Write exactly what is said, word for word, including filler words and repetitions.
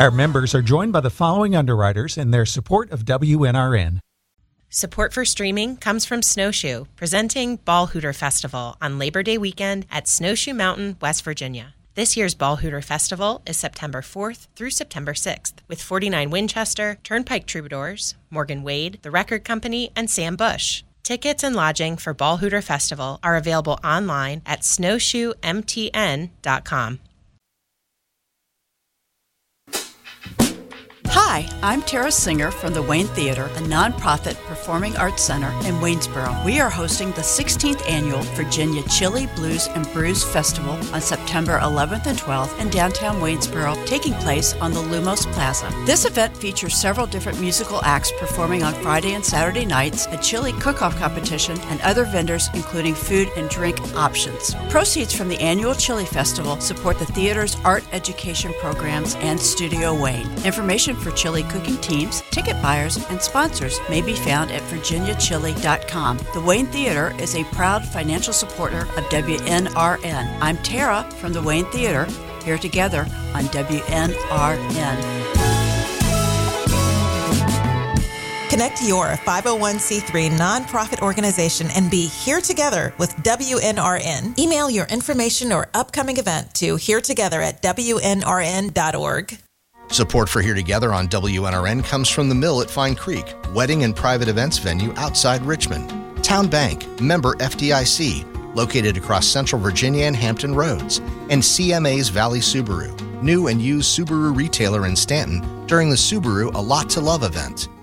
Our members are joined by the following underwriters in their support of W N R N. Support for streaming comes from Snowshoe, presenting Ball Hooter Festival on Labor Day weekend at Snowshoe Mountain, West Virginia. This year's Ball Hooter Festival is September fourth through September sixth, with forty-nine Winchester, Turnpike Troubadours, Morgan Wade, The Record Company, and Sam Bush. Tickets and lodging for Ball Hooter Festival are available online at snowshoe m t n dot com. Hi, I'm Tara Singer from the Wayne Theater, a nonprofit performing arts center in Waynesboro. We are hosting the sixteenth Annual Virginia Chili, Blues, and Brews Festival on September eleventh and twelfth in downtown Waynesboro, taking place on the Lumos Plaza. This event features several different musical acts performing on Friday and Saturday nights, a chili cook-off competition, and other vendors including food and drink options. Proceeds from the annual Chili Festival support the theater's art education programs and Studio Wayne. Information for chili cooking teams, ticket buyers, and sponsors may be found at virginia chili dot com. The Wayne Theater is a proud financial supporter of W N R N. I'm Tara from the Wayne Theater, here together on W N R N. Connect your five oh one c three nonprofit organization and be here together with W N R N. Email your information or upcoming event to here together at w n r n dot org. Support for Here Together on W N R N comes from The Mill at Fine Creek, wedding and private events venue outside Richmond. Town Bank, member F D I C, located across Central Virginia and Hampton Roads. And C M A's Valley Subaru, new and used Subaru retailer in Stanton during the Subaru A Lot to Love event.